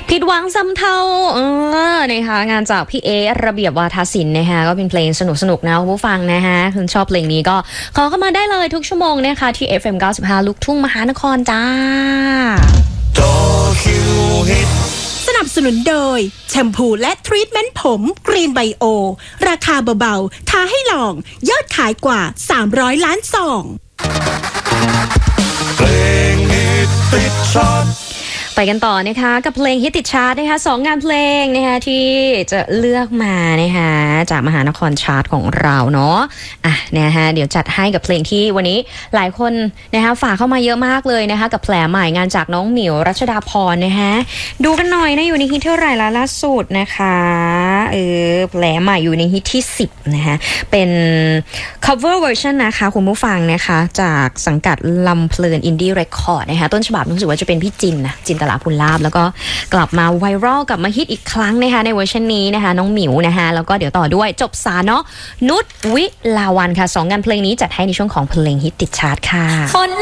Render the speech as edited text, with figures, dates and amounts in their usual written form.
ผิดหวังซ้ำเท่านะคะงานจากพี่เอระเบียบวาทศิลป์นะคะก็เป็นเพลงสนุกๆนะคุณผู้ฟังนะคะคุณชอบเพลงนี้ก็ขอเข้ามาได้เลยทุกชั่วโมงนะคะที่ FM 95 ลูกทุ่งมหานครจ้าสนับสนุนโดยแชมพูและทรีทเมนต์ผมกรีนไบโอราคาเบาๆท้าให้ลองยอดขายกว่า300ล้านซองเพลงฮิตติดชาร์ตไปกันต่อนะคะกับเพลงฮิตติดชาร์ตนะคะ2งานเพลงนะคะที่จะเลือกมานะคะจากมหานครชาร์ตของเราเนาะนะคะเดี๋ยวจัดให้กับเพลงที่วันนี้หลายคนนะคะฝากเข้ามาเยอะมากเลยนะคะกับแผลใหม่งานจากน้องหมิวรัชดาพรนะคะดูกันหน่อยนะอยู่ในฮิตเท่าไหร่ล่าสุดนะคะแผลใหม่อยู่ในฮิตที่10นะคะเป็น cover version นะคะคุณผู้ฟังนะคะจากสังกัดลำเพลินอินดี้เรคคอร์ดนะคะต้นฉบับรู้สึกว่าจะเป็นพี่จินตลาภูลาภแล้วก็กลับมาไวรัลกลับมาฮิตอีกครั้งนะคะในเวอร์ชันนี้นะคะน้องหมิวนะคะแล้วก็เดี๋ยวต่อด้วยจบสาเนาะนุชวิลาวันค่ะ2งานเพลงนี้จัดให้ในช่วงของเพลงฮิตติดชาร์ตค่ะ